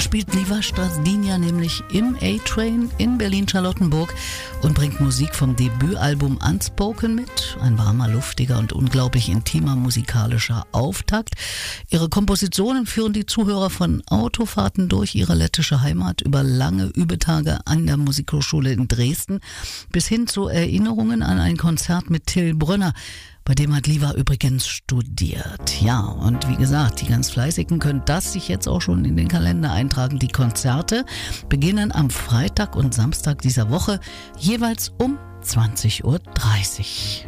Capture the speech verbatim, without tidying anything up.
spielt Liva Strasdinia nämlich im A-Train in Berlin-Charlottenburg und bringt Musik vom Debütalbum Unspoken mit. Ein warmer, luftiger und unglaublich intimer musikalischer Auftakt. Ihre Kompositionen führen die Zuhörer von Autofahrten durch ihre lettische Heimat über lange Übetage an der Musikhochschule in Dresden bis hin zu Erinnerungen an ein Konzert mit Till Brönner. Bei dem hat Liva übrigens studiert. Ja, und wie gesagt, die ganz Fleißigen können das sich jetzt auch schon in den Kalender eintragen. Die Konzerte beginnen am Freitag und Samstag dieser Woche jeweils um zwanzig Uhr dreißig.